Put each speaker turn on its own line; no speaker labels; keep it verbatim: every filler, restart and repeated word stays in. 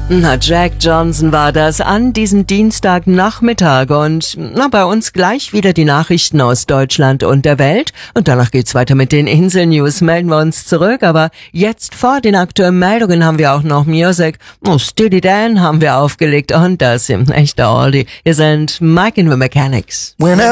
Na, Jack Johnson war das an diesem Dienstagnachmittag und na, bei uns gleich wieder die Nachrichten aus Deutschland und der Welt und danach geht's weiter mit den Insel-News, melden wir uns zurück, aber jetzt vor den aktuellen Meldungen haben wir auch noch Music. Oh, Steely Dan haben wir aufgelegt und das sind echte Oldie. Hier sind Mike and the Mechanics.